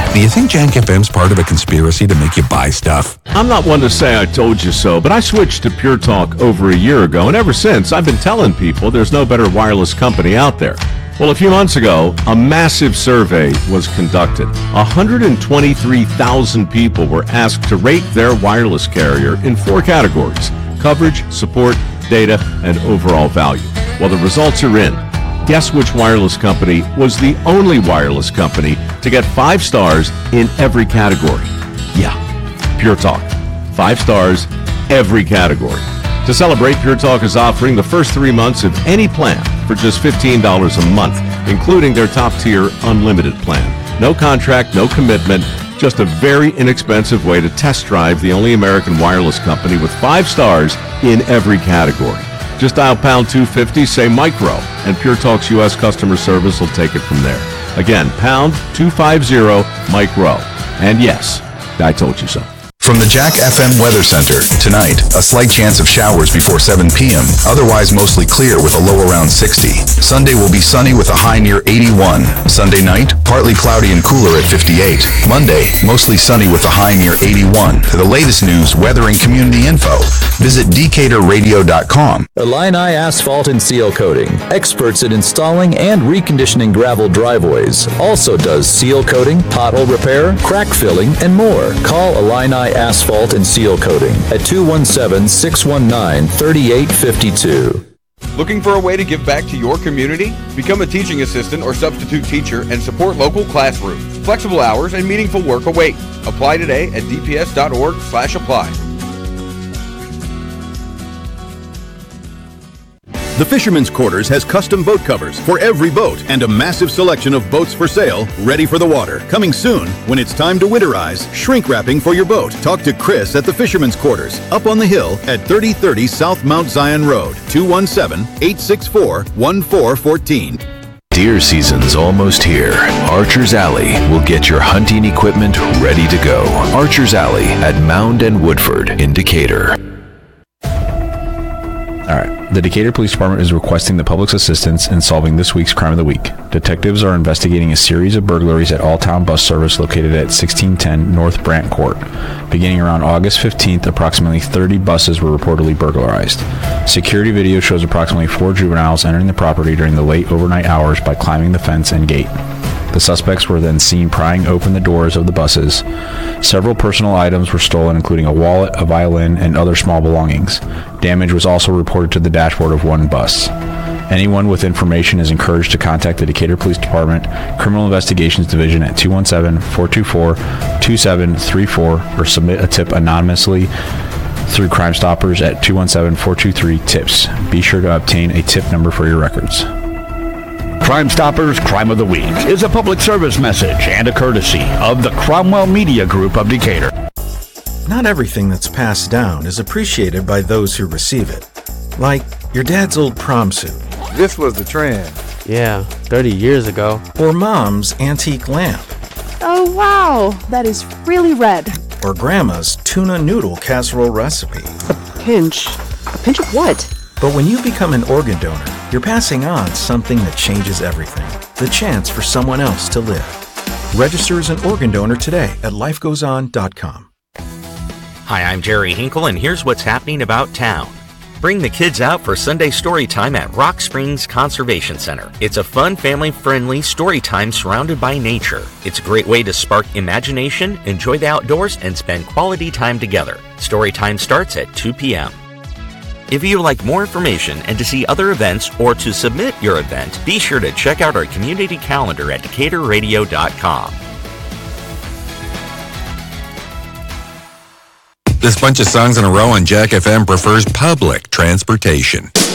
Do you think Jack FM's part of a conspiracy to make you buy stuff? I'm not one to say I told you so, but I switched to Pure Talk over a year ago, and ever since, I've been telling people there's no better wireless company out there. Well, a few months ago, a massive survey was conducted. 123,000 people were asked to rate their wireless carrier in 4 categories: coverage, support, data, and overall value. Well, the results are in. Guess which wireless company was the only wireless company to get 5 stars in every category? Yeah, Pure Talk. 5 stars, every category. To celebrate, Pure Talk is offering the first 3 months of any plan for just $15 a month, including their top-tier unlimited plan. No contract, no commitment, just a very inexpensive way to test drive the only American wireless company with 5 stars in every category. Just dial pound 250, say micro, and Pure Talk's U.S. customer service will take it from there. Again, pound 250 micro. And yes, I told you so. From the Jack FM Weather Center, tonight, a slight chance of showers before 7 p.m., otherwise mostly clear with a low around 60. Sunday will be sunny with a high near 81. Sunday night, partly cloudy and cooler at 58. Monday, mostly sunny with a high near 81. For the latest news, weather, and community info, visit DecaturRadio.com. Illini Asphalt and Seal Coating, experts in installing and reconditioning gravel driveways. Also does seal coating, pothole repair, crack filling, and more. Call Illini Asphalt and Seal Coating at 217-619-3852. Looking for a way to give back to your community? Become a teaching assistant or substitute teacher and support local classrooms. Flexible hours and meaningful work await. Apply today at dps.org/apply. The Fisherman's Quarters has custom boat covers for every boat and a massive selection of boats for sale, ready for the water. Coming soon, when it's time to winterize, shrink wrapping for your boat. Talk to Chris at the Fisherman's Quarters, up on the hill at 3030 South Mount Zion Road, 217-864-1414. Deer season's almost here. Archer's Alley will get your hunting equipment ready to go. Archer's Alley at Mound and Woodford in Decatur. All right. The Decatur Police Department is requesting the public's assistance in solving this week's Crime of the Week. Detectives are investigating a series of burglaries at All-Town Bus Service located at 1610 North Brant Court. Beginning around August 15th, approximately 30 buses were reportedly burglarized. Security video shows approximately 4 juveniles entering the property during the late overnight hours by climbing the fence and gate. The suspects were then seen prying open the doors of the buses. Several personal items were stolen, including a wallet, a violin, and other small belongings. Damage was also reported to the dashboard of one bus. Anyone with information is encouraged to contact the Decatur Police Department Criminal Investigations Division at 217-424-2734 or submit a tip anonymously through Crime Stoppers at 217-423-TIPS. Be sure to obtain a tip number for your records. Crime Stoppers Crime of the Week is a public service message and a courtesy of the Cromwell Media Group of Decatur. Not everything that's passed down is appreciated by those who receive it. Like your dad's old prom suit. This was the trend. Yeah, 30 years ago. Or mom's antique lamp. Oh wow, that is really red. Or grandma's tuna noodle casserole recipe. A pinch? A pinch of what? But when you become an organ donor, you're passing on something that changes everything. The chance for someone else to live. Register as an organ donor today at lifegoeson.com. Hi, I'm Jerry Hinkle, and here's what's happening about town. Bring the kids out for Sunday story time at Rock Springs Conservation Center. It's a fun, family-friendly story time surrounded by nature. It's a great way to spark imagination, enjoy the outdoors, and spend quality time together. Story time starts at 2 p.m. If you would like more information and to see other events or to submit your event, be sure to check out our community calendar at DecaturRadio.com. This bunch of songs in a row on Jack FM prefers public transportation.